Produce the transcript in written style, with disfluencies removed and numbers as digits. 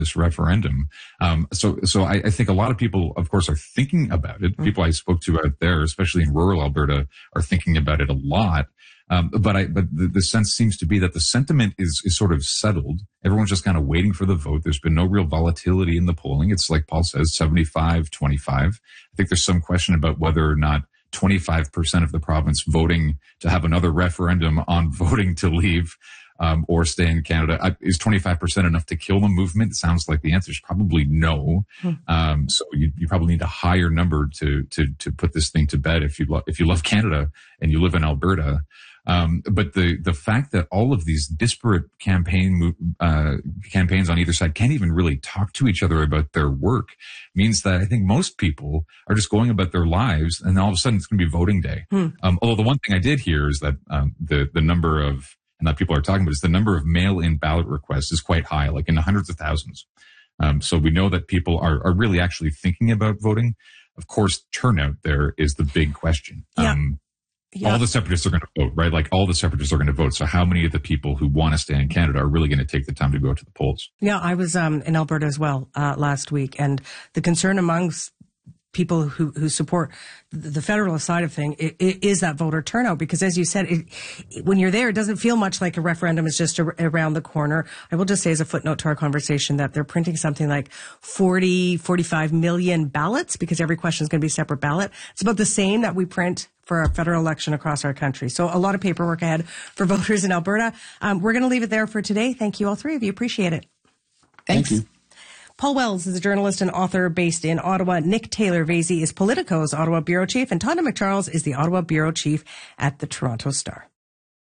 this referendum. So I think a lot of people, of course, are thinking about it. People I spoke to out there, especially in rural Alberta, are thinking about it a lot. But the sense seems to be that the sentiment is sort of settled. Everyone's just kind of waiting for the vote. There's been no real volatility in the polling. It's like Paul says, 75-25. I think there's some question about whether or not 25% of the province voting to have another referendum on voting to leave or stay in Canada. Is 25% enough to kill the movement? It sounds like the answer is probably no. So you probably need a higher number to put this thing to bed if you love Canada and you live in Alberta. But the fact that all of these disparate campaigns on either side can't even really talk to each other about their work means that I think most people are just going about their lives, and all of a sudden it's going to be voting day. Although the one thing I did hear is that the number of, and that people are talking about, is the number of mail-in ballot requests is quite high, like in the hundreds of thousands. So we know that people are really actually thinking about voting. Of course, turnout there is the big question. All the separatists are going to vote, right? Like all the separatists are going to vote. So how many of the people who want to stay in Canada are really going to take the time to go to the polls? Yeah, I was in Alberta as well last week, and the concern amongst people who support the federalist side of thing is that voter turnout, because as you said, when you're there, it doesn't feel much like a referendum is just around the corner. I will just say as a footnote to our conversation that they're printing something like 45 million ballots, because every question is going to be a separate ballot. It's about the same that we print for a federal election across our country. So a lot of paperwork ahead for voters in Alberta. We're going to leave it there for today. Thank you, all three of you. Appreciate it. Thanks. Thank you. Paul Wells is a journalist and author based in Ottawa. Nick Taylor-Vasey is Politico's Ottawa bureau chief, and Tonda McCharles is the Ottawa bureau chief at the Toronto Star.